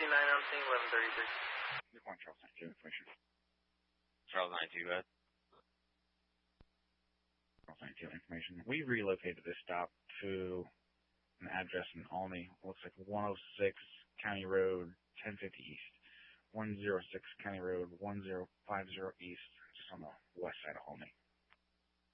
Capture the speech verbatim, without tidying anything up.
two nine on scene, eleven thirty-three. Good morning, Charles ninety-two, information. Charles ninety-two, go ahead. Charles ninety-two, information. We relocated this stop to an address in Olney. Looks like one oh six County Road, ten fifty East. one oh six County Road, ten fifty East, just on the west side of Olney.